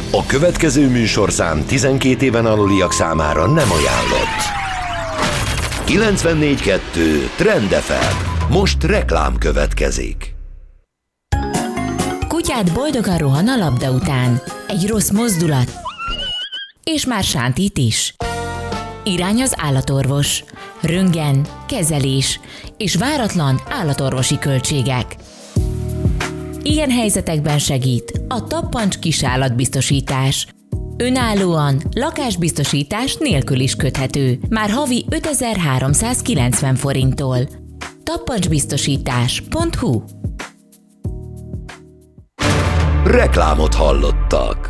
A következő műsorszám 12 éven aluliak számára nem ajánlott. 94.2 Trend FM. Most reklám következik. Kutyád boldogan rohan a labda után. Egy rossz mozdulat, és már sántít is. Irány az állatorvos. Röntgen, kezelés és váratlan állatorvosi költségek. Ilyen helyzetekben segít a Tappancs kisállatbiztosítás. Önállóan, lakásbiztosítás nélkül is köthető. Már havi 5390 forinttól. tappancsbiztosítás.hu. Reklámot hallottak.